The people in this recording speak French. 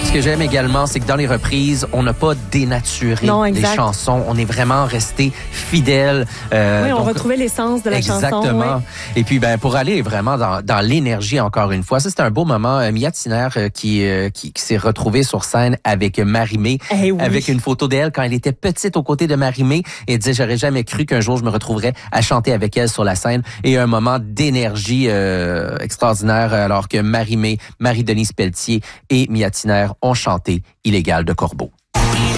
Ce que j'aime également, c'est que dans les reprises, on n'a pas dénaturé les chansons. On est vraiment resté fidèle. Oui, on retrouvait l'essence de la chanson. Exactement. Oui. Et puis, pour aller vraiment dans l'énergie, encore une fois, ça, c'était un beau moment. Mia Tiner qui s'est retrouvée sur scène avec Marie-Mé, avec une photo d'elle quand elle était petite aux côtés de Marie-Mé. Et elle disait, j'aurais jamais cru qu'un jour je me retrouverais à chanter avec elle sur la scène. Et un moment d'énergie extraordinaire alors que Marie-Mé, Marie-Denise Pelletier et Mia Tiner ont chanté Illégal de Corbeau.